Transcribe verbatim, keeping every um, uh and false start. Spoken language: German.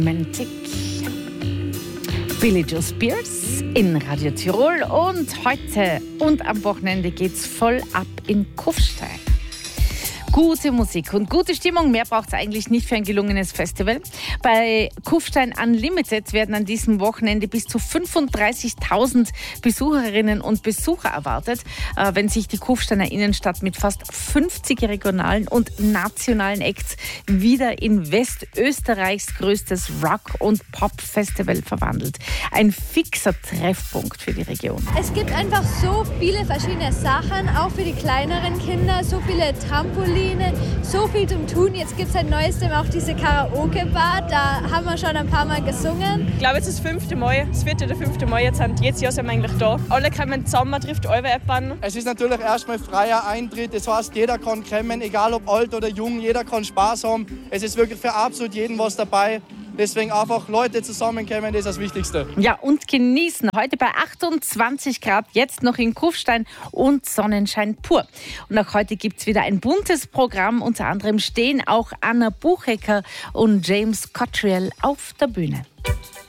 Romantic. Billie Joe Spears in Radio Tirol und heute und am Wochenende geht's voll ab in Kufstein. Gute Musik und gute Stimmung, mehr braucht es eigentlich nicht für ein gelungenes Festival. Bei Kufstein Unlimited werden an diesem Wochenende bis zu fünfunddreißigtausend Besucherinnen und Besucher erwartet, äh, wenn sich die Kufsteiner Innenstadt mit fast fünfzig regionalen und nationalen Acts wieder in Westösterreichs größtes Rock- und Pop-Festival verwandelt. Ein fixer Treffpunkt für die Region. Es gibt einfach so viele verschiedene Sachen, auch für die kleineren Kinder, so viele Trampoline, so viel zum Tun. Jetzt gibt es seit Neuestem auch diese Karaoke-Bar, da haben wir schon ein paar Mal gesungen. Ich glaube, es ist das fünfte Mal, das vierte oder fünfte Mal jetzt. Und jedes Jahr sind wir eigentlich da. Alle kommen zusammen, man trifft alle jemanden. Es ist natürlich erstmal freier Eintritt, das heißt, jeder kann kommen, egal ob alt oder jung, jeder kann Spaß haben. Es ist wirklich für absolut jeden was dabei. Deswegen einfach Leute zusammenkommen, das ist das Wichtigste. Ja, und genießen. Heute bei achtundzwanzig Grad, jetzt noch in Kufstein und Sonnenschein pur. Und auch heute gibt es wieder ein buntes Programm. Unter anderem stehen auch Anna Buchecker und James Cottrell auf der Bühne.